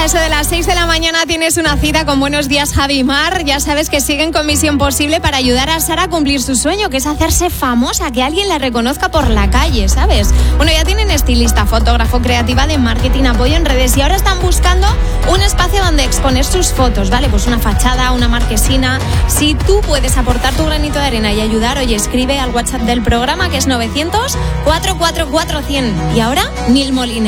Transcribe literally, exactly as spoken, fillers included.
a eso de las seis de la mañana tienes una cita con Buenos Días, Javi y Mar. Ya sabes que siguen con Misión Posible para ayudar a Sara a cumplir su sueño, que es hacerse famosa, que alguien la reconozca por la calle, ¿sabes? Bueno, ya tienen estilista, fotógrafo, creativa de marketing, apoyo en redes y ahora están buscando un espacio donde exponer sus fotos, ¿vale? Pues una fachada, una marquesina. Si tú puedes aportar tu granito de arena y ayudar, oye, escribe al WhatsApp del programa que es novecientos, cuatrocientos cuarenta y cuatro cien. Y ahora, Mil Molines.